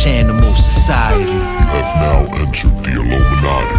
Animal Society. You have now entered the Illuminati.